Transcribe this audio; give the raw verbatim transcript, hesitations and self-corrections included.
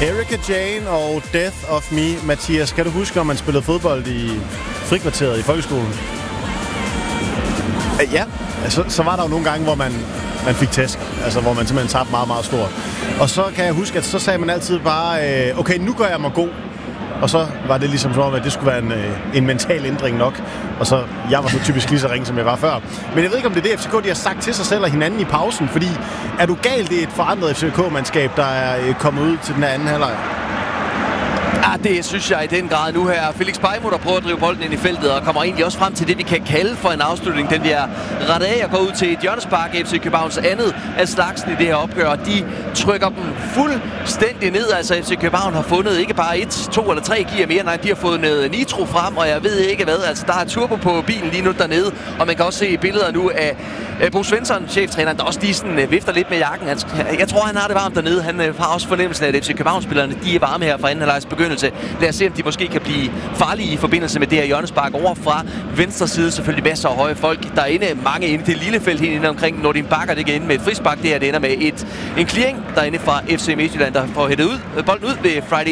Erika Jane og Death of Me. Mathias, kan du huske, om man spillede fodbold i frikvarteret i folkeskolen? Ja. Så, så var der jo nogle gange, hvor man, man fik tæsk. Altså, hvor man simpelthen tabte meget, meget stort. Og så kan jeg huske, at så sagde man altid bare, øh, okay, nu gør jeg mig god. Og så var det ligesom som om, at det skulle være en, øh, en mental ændring nok. Og så, jeg var så typisk lige så ringe, som jeg var før. Men jeg ved ikke, om det er det, F C K de har sagt til sig selv og hinanden i pausen. Fordi, er du galt, det er et forandret F C K-mandskab, der er øh, kommet ud til den her anden halvleg? Ja, det synes jeg i den grad nu her. Felix Beimo, der prøver at drive bolden ind i feltet, og kommer egentlig også frem til det, vi kan kalde for en afslutning. Den bliver rettet af og går ud til et hjørnespark. F C Københavns andet af slagsen i det her opgør. De trykker dem fuldstændig ned. Altså F C København har fundet ikke bare et, to eller tre gear mere. Nej, de har fået noget nitro frem, og jeg ved ikke hvad. Altså der er turbo på bilen lige nu dernede, og man kan også se billeder nu af Bo Svensson, cheftræneren, der også lige sådan vifter lidt med jakken. Jeg tror, han har det varmt dernede. Han har også fornemmelsen af, at F C København-spillerne, de er varme her fra anden halvlegs begyndelse. Lad os se, om de måske kan blive farlige i forbindelse med det her hjørnespark over fra venstre side. Selvfølgelig masser af høje folk derinde. Mange inde i det lille felt helt inde omkring Nordin Bakker. Det kan ende med et frispark. Det her det ender med et, en clearing derinde fra F C Midtjylland, der får hættet ud, bolden ud ved Friday